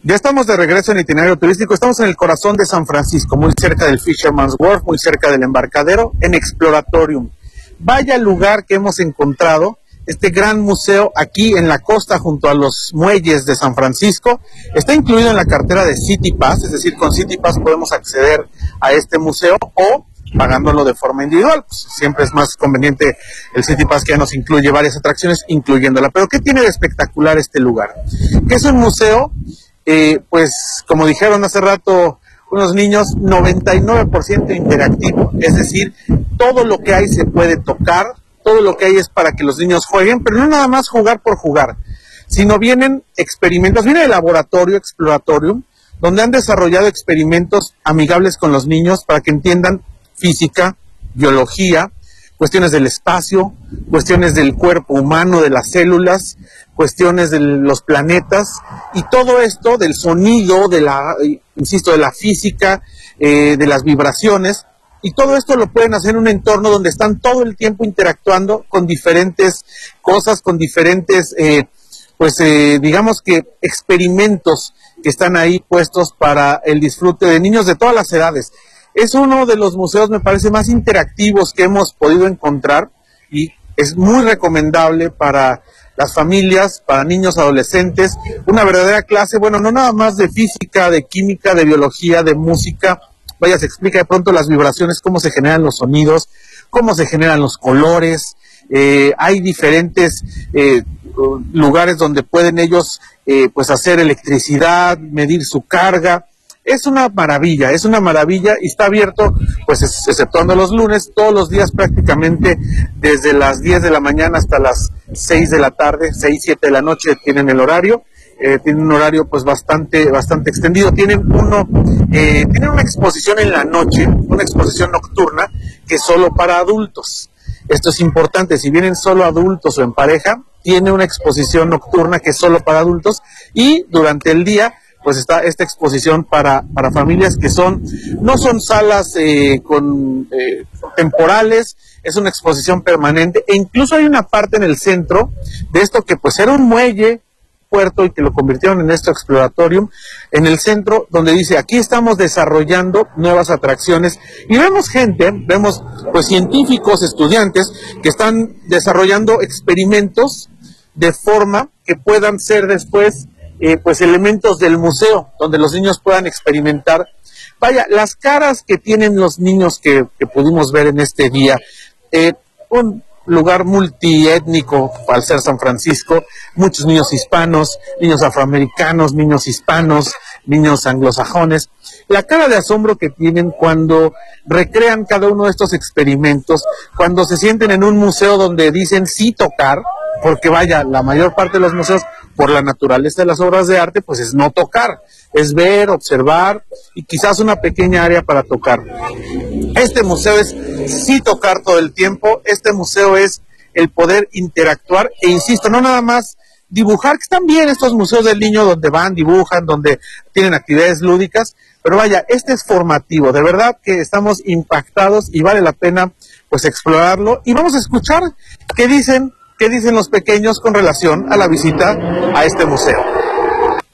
Ya estamos de regreso en Itinerario Turístico, estamos en el corazón de San Francisco, muy cerca del Fisherman's Wharf, muy cerca del embarcadero, en Exploratorium. Vaya lugar que hemos encontrado, este gran museo aquí en la costa junto a los muelles de San Francisco. Está incluido en la cartera de City Pass, es decir, con City Pass podemos acceder a este museo o pagándolo de forma individual. Pues siempre es más conveniente el City Pass, que ya nos incluye varias atracciones, incluyéndola. Pero ¿qué tiene de espectacular este lugar? Que es un museo, pues como dijeron hace rato unos niños, 99% interactivo, es decir, todo lo que hay se puede tocar, todo lo que hay es para que los niños jueguen, pero no nada más jugar por jugar, sino vienen experimentos, viene el laboratorio Exploratorium, donde han desarrollado experimentos amigables con los niños para que entiendan física, biología, cuestiones del espacio, cuestiones del cuerpo humano, de las células, cuestiones de los planetas, y todo esto del sonido, de la, insisto, de la física, de las vibraciones, y todo esto lo pueden hacer en un entorno donde están todo el tiempo interactuando con diferentes cosas, con diferentes, digamos que experimentos que están ahí puestos para el disfrute de niños de todas las edades. Es uno de los museos, me parece, más interactivos que hemos podido encontrar y es muy recomendable para las familias, para niños, adolescentes, una verdadera clase, bueno, no nada más de física, de química, de biología, de música, vaya, se explica de pronto las vibraciones, cómo se generan los sonidos, cómo se generan los colores, hay diferentes lugares donde pueden ellos pues hacer electricidad, medir su carga. Es una maravilla y está abierto, pues exceptuando los lunes, todos los días prácticamente desde las 10 de la mañana hasta las 6 de la tarde, 6, 7 de la noche tienen el horario. Tienen un horario pues bastante extendido. Tienen una exposición en la noche, una exposición nocturna que es solo para adultos. Esto es importante, si vienen solo adultos o en pareja, tiene una exposición nocturna que es solo para adultos, y durante el día pues está esta exposición para familias que no son salas temporales, es una exposición permanente, e incluso hay una parte en el centro de esto que pues era un muelle, puerto, y que lo convirtieron en esto Exploratorium, en el centro, donde dice, aquí estamos desarrollando nuevas atracciones, y vemos pues científicos, estudiantes, que están desarrollando experimentos de forma que puedan ser después pues elementos del museo, donde los niños puedan experimentar. Vaya, las caras que tienen los niños que pudimos ver en este día, un lugar multiétnico al ser San Francisco, muchos niños hispanos, niños afroamericanos, niños hispanos, niños anglosajones, la cara de asombro que tienen cuando recrean cada uno de estos experimentos, cuando se sienten en un museo donde dicen sí tocar, porque vaya, la mayor parte de los museos, por la naturaleza de las obras de arte, pues es no tocar, es ver, observar y quizás una pequeña área para tocar. Este museo es sí tocar todo el tiempo, este museo es el poder interactuar, e insisto, no nada más dibujar, que están bien estos museos del niño donde van, dibujan, donde tienen actividades lúdicas, pero vaya, este es formativo, de verdad que estamos impactados y vale la pena pues explorarlo, y vamos a escuchar qué dicen los pequeños con relación a la visita a este museo.